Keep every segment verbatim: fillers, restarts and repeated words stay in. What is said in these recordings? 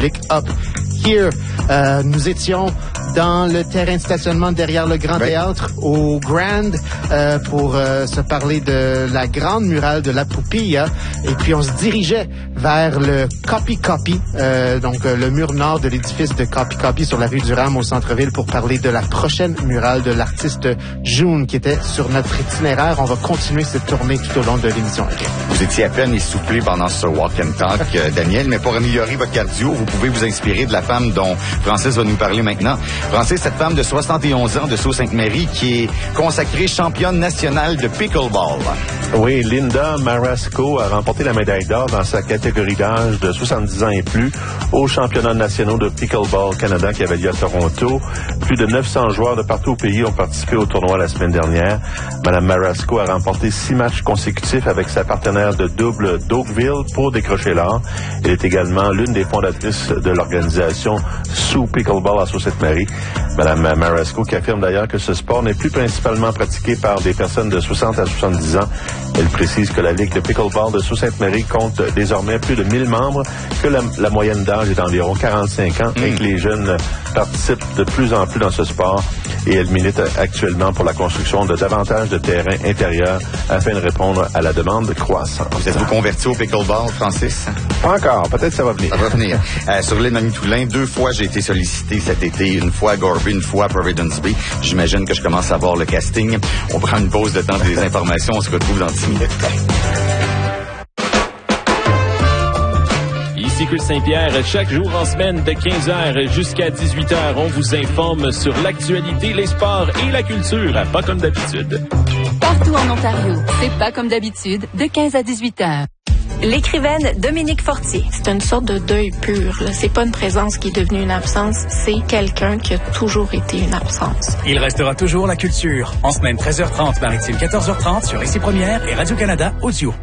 public Up Here. Euh, nous étions dans le terrain de stationnement derrière le Grand oui. Théâtre au Grand euh, pour euh, se parler de la grande murale de la Pupilla. Et puis on se dirigeait vers le Copy Copy, euh, donc euh, le mur nord de l'édifice de Copy Copy sur la rue du Rhum au centre-ville pour parler de la prochaine murale de l'artiste June qui était sur notre itinéraire. On va continuer cette tournée tout au long de l'émission. Vous étiez à peine essoufflé pendant ce walk and talk, euh, Daniel, mais pour améliorer votre cardio, vous pouvez vous inspirer de la femme dont Francis va nous parler maintenant. Francis, cette femme de soixante et onze ans de Sault-Sainte-Marie qui est consacrée championne nationale de pickleball. Oui, Linda Marasco a remporté la médaille d'or dans sa catégorie d'âge de soixante-dix ans et plus aux championnats nationaux de Pickleball Canada qui avait lieu à Toronto. Plus de neuf cents joueurs de partout au pays ont participé au tournoi la semaine dernière. Madame Marasco a remporté six matchs consécutifs avec sa partenaire de double d'Oakville pour décrocher l'or. Elle est également l'une des fondatrices de l'organisation Sous Pickleball à Sault-Sainte-Marie. Madame Marasco qui affirme d'ailleurs que ce sport n'est plus principalement pratiqué par des personnes de soixante à soixante-dix ans. Elle précise que la Ligue de Pickleball de Sault-Sainte-Marie compte désormais plus de mille membres, que la, la moyenne d'âge est d'environ quarante-cinq ans mmh. et que les jeunes participent de plus en plus dans ce sport. Et elle milite actuellement pour la construction de davantage de terrains intérieurs afin de répondre à la demande croissante. Vous êtes-vous converti au pickleball, Francis? Pas encore. Peut-être ça va venir. Ça va venir. euh, sur l'île Manitoulin, deux fois j'ai été sollicité cet été. Une fois à Gorby, une fois à Providence Bay. J'imagine que je commence à voir le casting. On prend une pause de temps des informations. On se retrouve dans dix minutes. Ici Chris Saint-Pierre, chaque jour en semaine de quinze heures jusqu'à dix-huit heures, on vous informe sur l'actualité, les sports et la culture, pas comme d'habitude. Partout en Ontario, c'est pas comme d'habitude, de quinze à dix-huit heures. L'écrivaine Dominique Fortier. C'est une sorte de deuil pur. Là. C'est pas une présence qui est devenue une absence, c'est quelqu'un qui a toujours été une absence. Il restera toujours la culture. En semaine treize heures trente, maritime quatorze heures trente sur Ici Première et Radio-Canada Audio.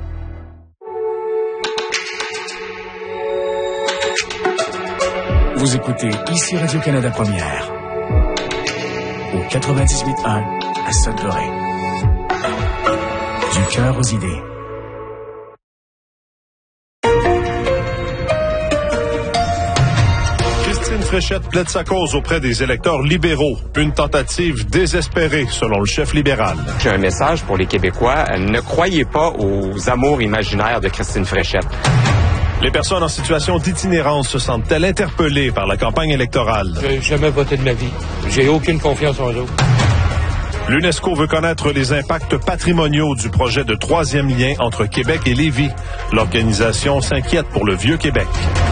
Vous écoutez Ici Radio-Canada Première au quatre-vingt-dix-huit un à Sudbury. Du cœur aux idées. Christine Fréchette plaide sa cause auprès des électeurs libéraux. Une tentative désespérée, selon le chef libéral. J'ai un message pour les Québécois. Ne croyez pas aux amours imaginaires de Christine Fréchette. Les personnes en situation d'itinérance se sentent-elles interpellées par la campagne électorale? J'ai jamais voté de ma vie. J'ai aucune confiance en eux. L'UNESCO veut connaître les impacts patrimoniaux du projet de troisième lien entre Québec et Lévis. L'organisation s'inquiète pour le Vieux-Québec.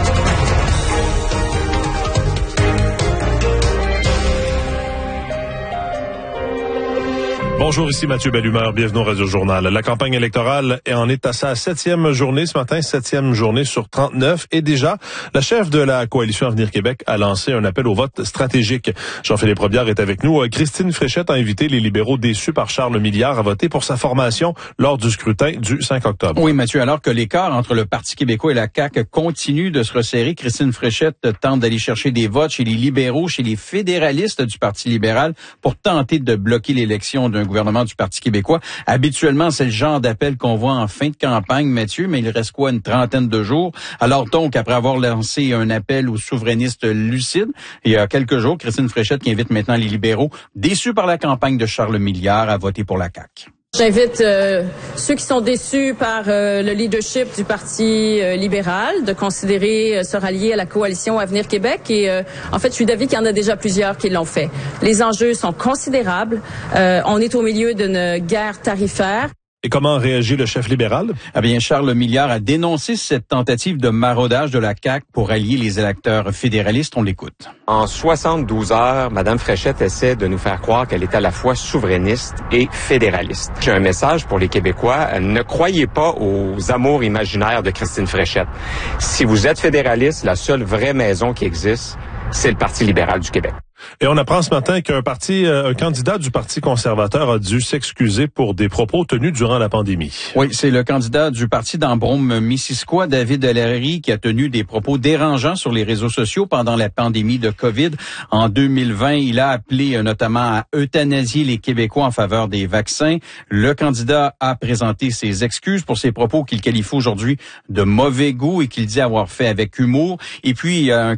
Bonjour, ici Mathieu Bellumeur, bienvenue au Radio-Journal. La campagne électorale en est à sa septième journée ce matin, septième journée sur trente-neuf. Et déjà, la chef de la coalition Avenir Québec a lancé un appel au vote stratégique. Jean-Philippe Robillard est avec nous. Christine Fréchette a invité les libéraux déçus par Charles Milliard à voter pour sa formation lors du scrutin du cinq octobre. Oui, Mathieu, alors que l'écart entre le Parti québécois et la C A Q continue de se resserrer, Christine Fréchette tente d'aller chercher des votes chez les libéraux, chez les fédéralistes du Parti libéral pour tenter de bloquer l'élection d'un gouvernement du Parti québécois. Habituellement, c'est le genre d'appel qu'on voit en fin de campagne, Mathieu, mais il reste quoi, une trentaine de jours? Alors donc, après avoir lancé un appel aux souverainistes lucides, il y a quelques jours, Christine Fréchette qui invite maintenant les libéraux, déçus par la campagne de Charles Milliard, à voter pour la C A Q. J'invite euh, ceux qui sont déçus par euh, le leadership du Parti euh, libéral de considérer euh, se rallier à la coalition Avenir Québec. Et euh, en fait, je suis d'avis qu'il y en a déjà plusieurs qui l'ont fait. Les enjeux sont considérables. Euh, on est au milieu d'une guerre tarifaire. Et comment réagit le chef libéral? Eh bien, Charles Milliard a dénoncé cette tentative de maraudage de la C A Q pour allier les électeurs fédéralistes. On l'écoute. En soixante-douze heures, Mme Fréchette essaie de nous faire croire qu'elle est à la fois souverainiste et fédéraliste. J'ai un message pour les Québécois. Ne croyez pas aux amours imaginaires de Christine Fréchette. Si vous êtes fédéraliste, la seule vraie maison qui existe, c'est le Parti libéral du Québec. Et on apprend ce matin qu'un parti, un candidat du Parti conservateur a dû s'excuser pour des propos tenus durant la pandémie. Oui, c'est le candidat du parti d'Ambrome-Missisquoi, David Larry, qui a tenu des propos dérangeants sur les réseaux sociaux pendant la pandémie de COVID. En deux mille vingt, il a appelé notamment à euthanasier les Québécois en faveur des vaccins. Le candidat a présenté ses excuses pour ses propos qu'il qualifie aujourd'hui de mauvais goût et qu'il dit avoir fait avec humour. Et puis, il y a un